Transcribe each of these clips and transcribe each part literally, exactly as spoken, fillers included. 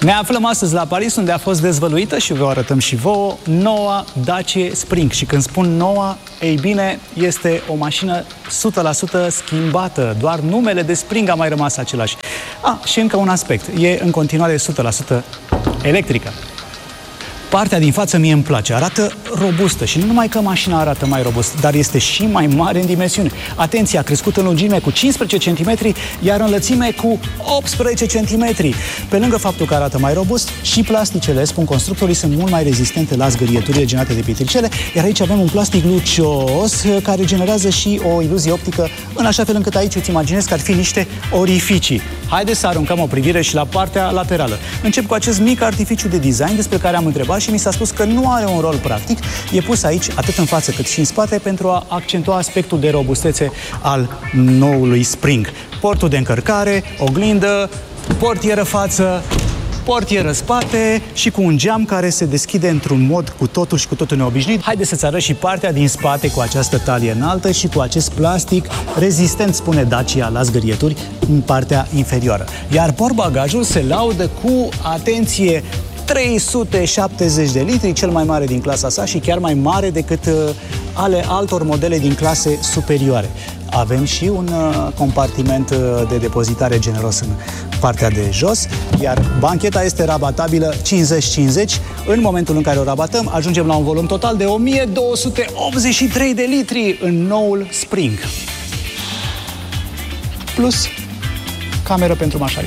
Ne aflăm astăzi la Paris, unde a fost dezvăluită și vă arătăm și vouă noua Dacia Spring. Și când spun noua, ei bine, este o mașină o sută la sută schimbată. Doar numele de Spring a mai rămas același. Ah, și încă un aspect. E în continuare o sută la sută electrică. Partea din față mie îmi place, arată robustă și nu numai că mașina arată mai robust, dar este și mai mare în dimensiune. Atenție, a crescut în lungime cu cincisprezece centimetri, iar în lățime cu optsprezece centimetri. Pe lângă faptul că arată mai robust, și plasticele, spun constructorii, sunt mult mai rezistente la zgârieturile generate de pietricele, iar aici avem un plastic lucios care generează și o iluzie optică, în așa fel încât aici îți imaginezi că ar fi niște orificii. Haideți să aruncăm o privire și la partea laterală. Încep cu acest mic artificiu de design despre care am întrebat și mi s-a spus că nu are un rol practic. E pus aici, atât în față cât și în spate, pentru a accentua aspectul de robustețe al noului Spring. Portul de încărcare, oglindă, portieră față, portieră spate și cu un geam care se deschide într-un mod cu totul și cu totul neobișnuit. Haideți să-ți arăt și partea din spate cu această talie înaltă și cu acest plastic rezistent, spune Dacia, la zgârieturi în partea inferioară. Iar portbagajul se laudă cu, atenție, trei sute șaptezeci de litri, cel mai mare din clasa sa și chiar mai mare decât uh, ale altor modele din clase superioare. Avem și un uh, compartiment uh, de depozitare generos în partea de jos, iar bancheta este rabatabilă cincizeci cincizeci. În momentul în care o rabatăm, ajungem la un volum total de o mie două sute optzeci și trei de litri în noul Spring. Plus cameră pentru mașarie.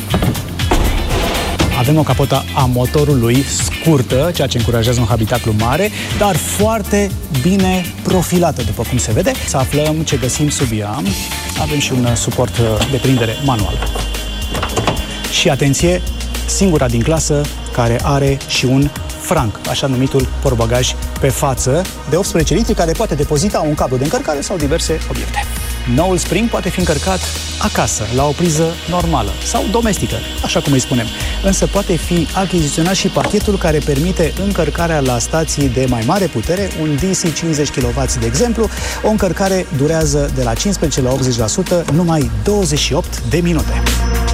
Avem o capotă a motorului scurtă, ceea ce încurajează un habitaclu mare, dar foarte bine profilată, după cum se vede. Să aflăm ce găsim sub ea. Avem și un suport de prindere manual. Și atenție, singura din clasă care are și un franc, așa numitul portbagaj pe față, de optsprezece litri, care poate depozita un cablu de încărcare sau diverse obiecte. Noul Spring poate fi încărcat acasă, la o priză normală sau domestică, așa cum îi spunem. Însă poate fi achiziționat și pachetul care permite încărcarea la stații de mai mare putere, un D C cincizeci de kilowați, de exemplu. O încărcare durează de la cincisprezece la optzeci la sută, numai douăzeci și opt de minute.